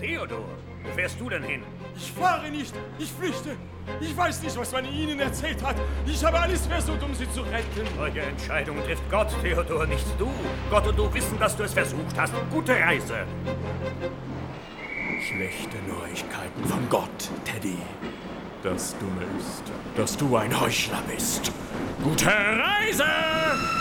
Theodor, wo fährst du denn hin? Ich fahre nicht, ich flüchte. Ich weiß nicht, was man ihnen erzählt hat. Ich habe alles versucht, um sie zu retten. Solche Entscheidungen trifft Gott, Theodor, nicht du. Gott und du wissen, dass du es versucht hast. Gute Reise. Schlechte Neuigkeiten von Gott, Teddy. Das Dumme ist, dass du ein Heuchler bist. Gute Reise!